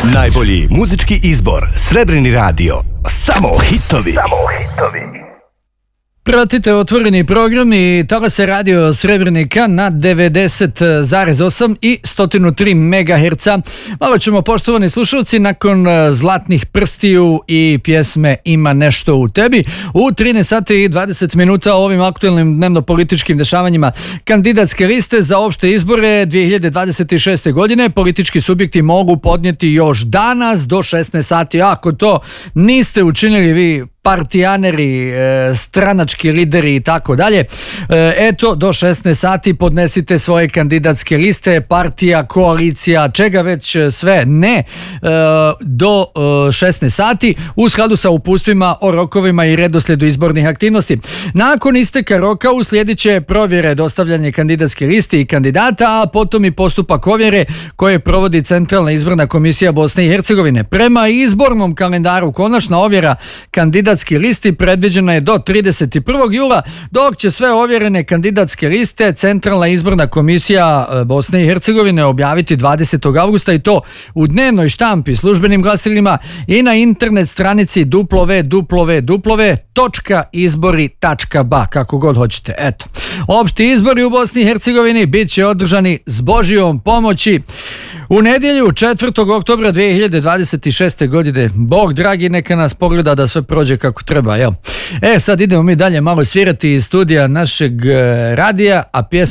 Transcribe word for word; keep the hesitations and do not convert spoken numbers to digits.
Najbolji muzički izbor, Srebrni radio. Samo hitovi. Samo hitovi. Pratite otvoreni program i tada se radio Srebrnika na devedeset zarez osam i sto tri megaherca. Malo ćemo, poštovani slušalci, nakon Zlatnih prstiju i pjesme Ima nešto u tebi, u trinaest sati i dvadeset minuta o ovim aktualnim dnevno-političkim dešavanjima. Kandidatske liste za opšte izbore dvije hiljade dvadeset šeste. godine politički subjekti mogu podnijeti još danas do šesnaest sati. Ako to niste učinili vi, partijaneri, stranački lideri i tako dalje, eto, do šesnaest sati podnesite svoje kandidatske liste, partija, koalicija, čega već sve ne, do šesnaest sati u skladu sa uputstvima o rokovima i redoslijedu izbornih aktivnosti. Nakon isteka roka uslijedit će provjere dostavljanje kandidatske liste i kandidata, a potom i postupak ovjere koje provodi Centralna izborna komisija Bosne i Hercegovine. Prema izbornom kalendaru konačna ovjera kandidatske listi predviđena je do trideset prvog jula, dok će sve ovjerene kandidatske liste Centralna izborna komisija Bosne i Hercegovine objaviti dvadesetog avgusta, i to u dnevnoj štampi, službenim glasilima i na internet stranici w w w tačka izbori tačka b a, kako god hoćete. Eto, opšti izbori u Bosni i Hercegovini bit će održani s Božijom pomoći u nedjelju četvrtog oktobra dvije hiljade dvadeset šeste. godine. Bog dragi, neka nas pogleda da sve prođe kako treba, jel? E, sad idemo mi dalje malo svirati iz studija našeg radija, a pjesma